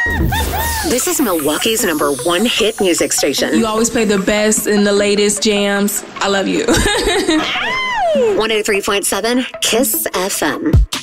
This is Milwaukee's #1 hit music station. You always play the best and the latest jams. I love you. 103.7 KISS FM.